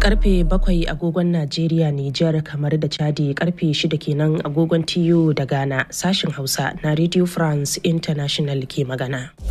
Karfe 7 agogon Najeriya, Nijar, kamar da Chadi, karfe 6 kenan agogon TU da Ghana. Sashin Hausa na Radio France International ke magana.